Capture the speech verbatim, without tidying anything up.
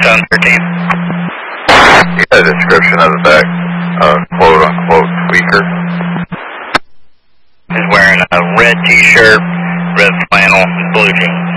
Zone thirteen. You got a description of the back, uh, quote unquote tweaker? He's wearing a red t-shirt, red flannel, blue jeans.